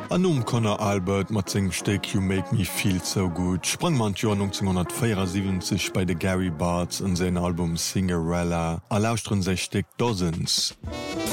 An Conor Albert mat zingem Steck You Make Me Feel So Good sprang man Joer 1974 bei de Gary Bartz an sein Album Cinderella a lausren 6 Dozens.